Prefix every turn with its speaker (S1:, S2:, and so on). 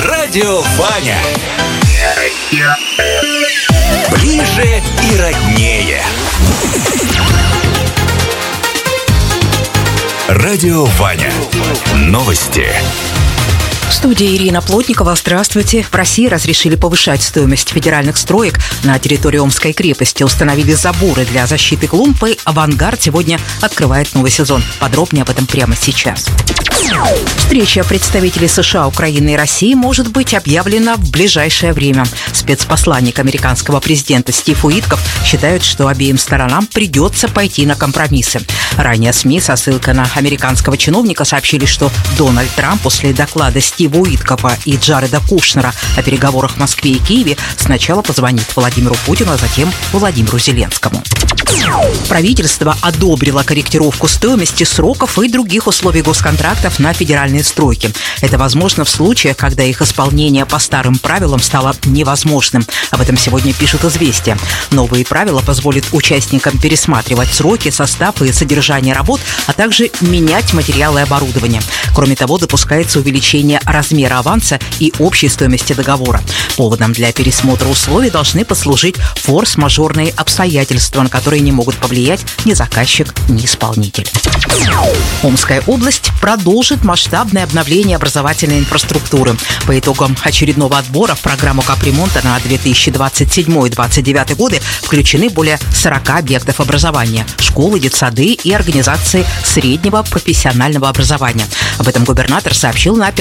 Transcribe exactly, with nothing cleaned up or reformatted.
S1: Радио Ваня. Ближе и роднее. Радио Ваня. Новости.
S2: В студии Ирина Плотникова. Здравствуйте. В России разрешили повышать стоимость федеральных строек. На территории Омской крепости установили заборы для защиты клумб, и «Авангард» сегодня открывает новый сезон. Подробнее об этом прямо сейчас. Встреча представителей США, Украины и России может быть объявлена в ближайшее время. Спецпосланник американского президента Стив Уитков считает, что обеим сторонам придется пойти на компромиссы. Ранее СМИ со ссылкой на американского чиновника сообщили, что Дональд Трамп после доклада Стива Уиткова и Джареда Кушнера о переговорах в Москве и Киеве сначала позвонит Владимиру Путину, а затем Владимиру Зеленскому. Правительство одобрило корректировку стоимости, сроков и других условий госконтрактов на федеральные стройки. Это возможно в случаях, когда их исполнение по старым правилам стало невозможным. Об этом сегодня пишут «Известия». Новые правила позволят участникам пересматривать сроки, состав и содержание работ, а также менять материалы и оборудование. Кроме того, допускается увеличение размера аванса и общей стоимости договора. Поводом для пересмотра условий должны послужить форс-мажорные обстоятельства, на которые не могут повлиять ни заказчик, ни исполнитель. Омская область продолжит масштабное обновление образовательной инфраструктуры. По итогам очередного отбора в программу капремонта на две тысячи двадцать седьмой — две тысячи двадцать девятый годы включены более сорока объектов образования, школы, детсады и организации среднего профессионального образования. Об этом губернатор сообщил на